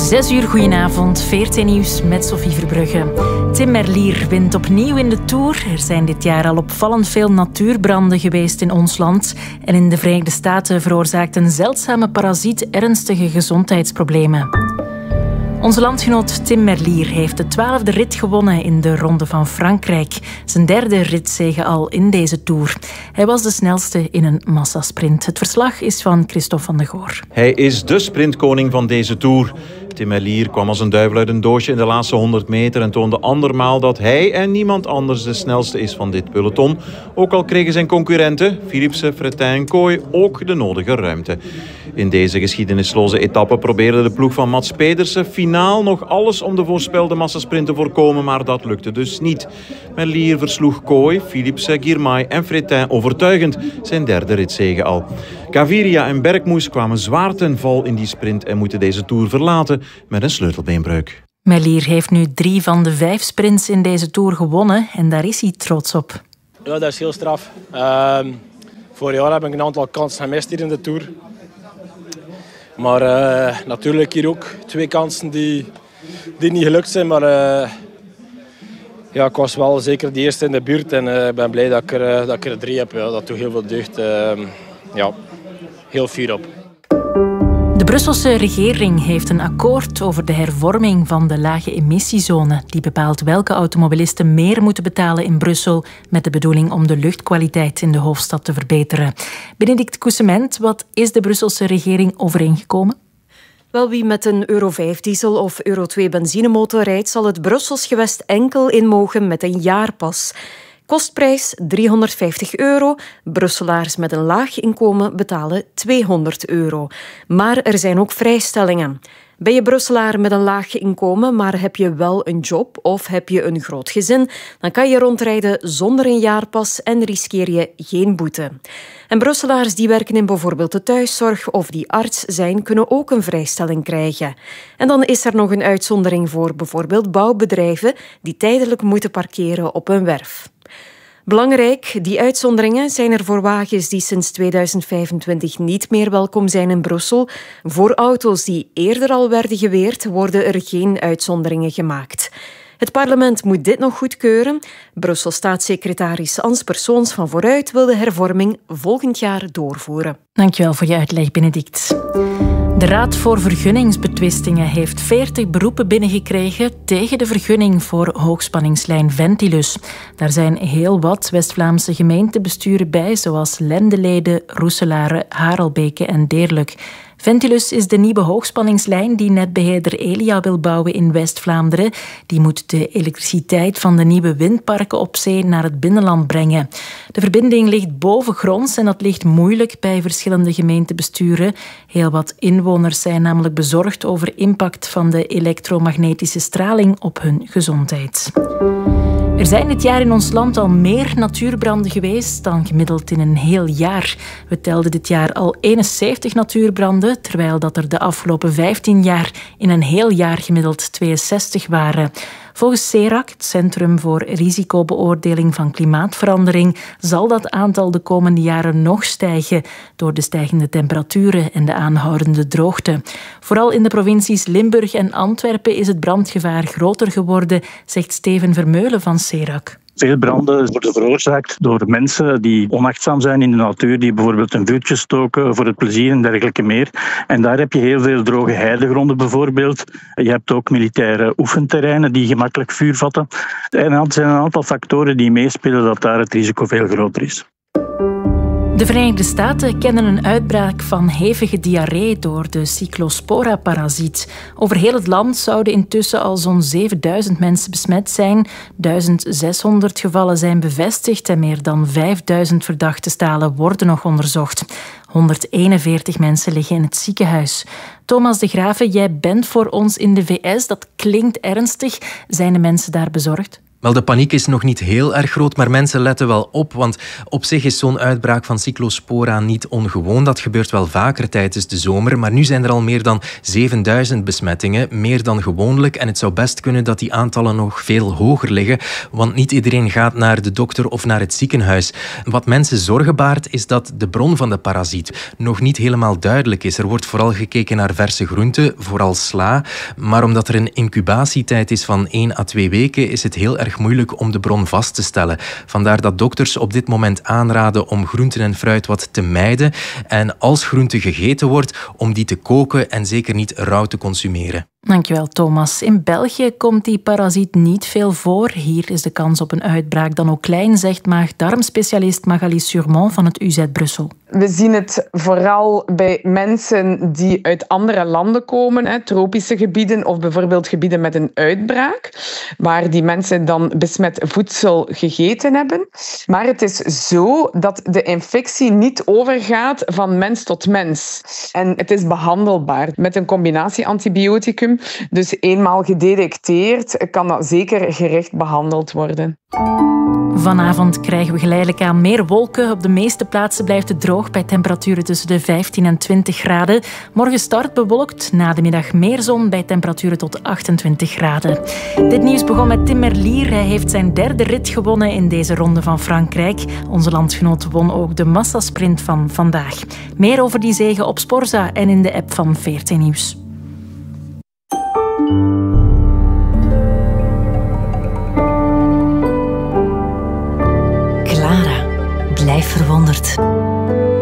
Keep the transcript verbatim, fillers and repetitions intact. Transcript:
Zes uur, goedenavond. V R T Nieuws met Sophie Verbrugge. Tim Merlier wint opnieuw in de Tour. Er zijn dit jaar al opvallend veel natuurbranden geweest in ons land. En in de Verenigde Staten veroorzaakt een zeldzame parasiet ernstige gezondheidsproblemen. Onze landgenoot Tim Merlier heeft de twaalfde rit gewonnen in de Ronde van Frankrijk. Zijn derde ritzege al in deze Tour. Hij was de snelste in een massasprint. Het verslag is van Christophe van de Goor. Hij is de sprintkoning van deze Tour. Tim Merlier kwam als een duivel uit een doosje in de laatste honderd meter en toonde andermaal dat hij en niemand anders de snelste is van dit peloton. Ook al kregen zijn concurrenten, Philipsen, Fretin en Kooi, ook de nodige ruimte. In deze geschiedenisloze etappe probeerde de ploeg van Mats Pedersen finaal nog alles om de voorspelde massasprint te voorkomen, maar dat lukte dus niet. Merlier versloeg Kooi, Philipsen, Girmay en Fretin overtuigend, zijn derde ritzege al. Gaviria en Bergmoes kwamen zwaar ten val in die sprint en moeten deze Tour verlaten met een sleutelbeenbreuk. Merlier heeft nu drie van de vijf sprints in deze Tour gewonnen en daar is hij trots op. Ja, dat is heel straf. Uh, vorig jaar heb ik een aantal kansen gemist hier in de Tour. Maar uh, natuurlijk hier ook twee kansen die, die niet gelukt zijn. Maar uh, ja, ik was wel zeker de eerste in de buurt en ik uh, ben blij dat ik, er, uh, dat ik er drie heb. Ja, dat doet heel veel deugd. Uh, ja, heel fier op. De Brusselse regering heeft een akkoord over de hervorming van de lage emissiezone. Die bepaalt welke automobilisten meer moeten betalen in Brussel met de bedoeling om de luchtkwaliteit in de hoofdstad te verbeteren. Benedict Coussement, wat is de Brusselse regering overeengekomen? Wel, wie met een Euro vijf diesel of Euro twee benzinemotor rijdt, zal het Brussels gewest enkel in mogen met een jaarpas. Kostprijs driehonderdvijftig euro. Brusselaars met een laag inkomen betalen tweehonderd euro. Maar er zijn ook vrijstellingen. Ben je Brusselaar met een laag inkomen, maar heb je wel een job of heb je een groot gezin, dan kan je rondrijden zonder een jaarpas en riskeer je geen boete. En Brusselaars die werken in bijvoorbeeld de thuiszorg of die arts zijn, kunnen ook een vrijstelling krijgen. En dan is er nog een uitzondering voor bijvoorbeeld bouwbedrijven die tijdelijk moeten parkeren op een werf. Belangrijk, die uitzonderingen zijn er voor wagens die sinds tweeduizend vijfentwintig niet meer welkom zijn in Brussel. Voor auto's die eerder al werden geweerd, worden er geen uitzonderingen gemaakt. Het parlement moet dit nog goedkeuren. Brussel staatssecretaris Ans Persoons van Vooruit wil de hervorming volgend jaar doorvoeren. Dankjewel voor je uitleg, Benedict. De Raad voor Vergunningsbetwistingen heeft veertig beroepen binnengekregen tegen de vergunning voor hoogspanningslijn Ventilus. Daar zijn heel wat West-Vlaamse gemeentebesturen bij, zoals Lendelede, Roeselare, Harelbeke en Deerlijk. Ventilus is de nieuwe hoogspanningslijn die netbeheerder Elia wil bouwen in West-Vlaanderen. Die moet de elektriciteit van de nieuwe windparken op zee naar het binnenland brengen. De verbinding ligt bovengronds en dat ligt moeilijk bij verschillende gemeentebesturen. Heel wat inwoners zijn namelijk bezorgd over impact van de elektromagnetische straling op hun gezondheid. Er zijn dit jaar in ons land al meer natuurbranden geweest dan gemiddeld in een heel jaar. We telden dit jaar al eenenzeventig natuurbranden, terwijl dat er de afgelopen vijftien jaar in een heel jaar gemiddeld tweeënzestig waren. Volgens CERAC, het Centrum voor Risicobeoordeling van Klimaatverandering, zal dat aantal de komende jaren nog stijgen door de stijgende temperaturen en de aanhoudende droogte. Vooral in de provincies Limburg en Antwerpen is het brandgevaar groter geworden, zegt Steven Vermeulen van CERAC. Veel branden worden veroorzaakt door mensen die onachtzaam zijn in de natuur, die bijvoorbeeld een vuurtje stoken voor het plezier en dergelijke meer. En daar heb je heel veel droge heidegronden bijvoorbeeld. Je hebt ook militaire oefenterreinen die gemakkelijk vuur vatten. En er zijn een aantal factoren die meespelen dat daar het risico veel groter is. De Verenigde Staten kennen een uitbraak van hevige diarree door de Cyclospora-parasiet. Over heel het land zouden intussen al zo'n zevenduizend mensen besmet zijn. duizend zeshonderd gevallen zijn bevestigd en meer dan vijfduizend verdachte stalen worden nog onderzocht. honderdeenenveertig mensen liggen in het ziekenhuis. Thomas de Graeve, jij bent voor ons in de V S. Dat klinkt ernstig. Zijn de mensen daar bezorgd? Wel, de paniek is nog niet heel erg groot, maar mensen letten wel op, want op zich is zo'n uitbraak van Cyclospora niet ongewoon. Dat gebeurt wel vaker tijdens de zomer, maar nu zijn er al meer dan zevenduizend besmettingen, meer dan gewoonlijk. En het zou best kunnen dat die aantallen nog veel hoger liggen, want niet iedereen gaat naar de dokter of naar het ziekenhuis. Wat mensen zorgen baart, is dat de bron van de parasiet nog niet helemaal duidelijk is. Er wordt vooral gekeken naar verse groenten, vooral sla, maar omdat er een incubatietijd is van één à twee weken, is het heel erg moeilijk om de bron vast te stellen. Vandaar dat dokters op dit moment aanraden om groenten en fruit wat te mijden en als groente gegeten wordt, om die te koken en zeker niet rauw te consumeren. Dankjewel, Thomas. In België komt die parasiet niet veel voor. Hier is de kans op een uitbraak dan ook klein, zegt maag-darmspecialist Magali Surmont van het U Z Brussel. We zien het vooral bij mensen die uit andere landen komen, hè, tropische gebieden of bijvoorbeeld gebieden met een uitbraak, waar die mensen dan besmet voedsel gegeten hebben. Maar het is zo dat de infectie niet overgaat van mens tot mens. En het is behandelbaar met een combinatie antibioticum. Dus eenmaal gedetecteerd kan dat zeker gericht behandeld worden. Vanavond krijgen we geleidelijk aan meer wolken. Op de meeste plaatsen blijft het droog bij temperaturen tussen de vijftien en twintig graden. Morgen start bewolkt, na de middag meer zon bij temperaturen tot achtentwintig graden. Dit nieuws begon met Tim Merlier. Hij heeft zijn derde rit gewonnen in deze ronde van Frankrijk. Onze landgenoot won ook de massasprint van vandaag. Meer over die zege op Sporza en in de app van V R T Nieuws.